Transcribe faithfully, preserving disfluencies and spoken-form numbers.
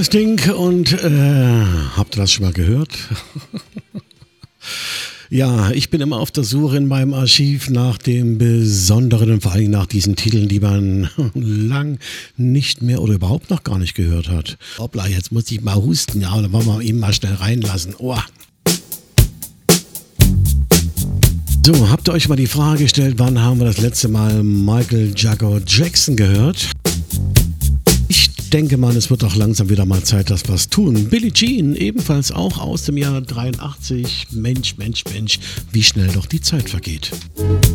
Das Ding und äh, habt ihr das schon mal gehört? Ja, ich bin immer auf der Suche in meinem Archiv nach dem Besonderen und vor allem nach diesen Titeln, die man lang nicht mehr oder überhaupt noch gar nicht gehört hat. Hoppla, jetzt muss ich mal husten, ja, oder wollen wir ihn mal schnell reinlassen. Oh. So, habt ihr euch mal die Frage gestellt, wann haben wir das letzte Mal Michael Jagger Jackson gehört? Ich denke mal, es wird auch langsam wieder mal Zeit, dass wir was tun. Billie Jean, ebenfalls auch aus dem Jahr dreiundachtzig. Mensch, Mensch, Mensch, wie schnell doch die Zeit vergeht.